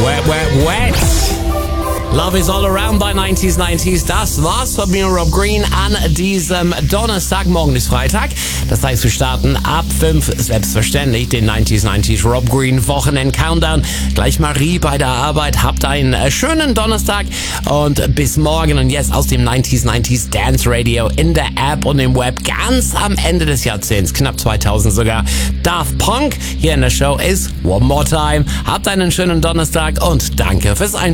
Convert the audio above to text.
Wet, wet, wet. Love is all around by 90s. Das war's von mir, Rob Green, an diesem Donnerstag. Morgen ist Freitag. Das heißt, wir starten ab 5 selbstverständlich den 90s Rob Green Wochenend-Countdown. Gleich Marie bei der Arbeit. Habt einen schönen Donnerstag und bis morgen. Und jetzt aus dem 90s Dance Radio in der App und im Web ganz am Ende des Jahrzehnts, knapp 2000 sogar. Daft Punk hier in der Show ist One More Time. Habt einen schönen Donnerstag und danke fürs Einschalten.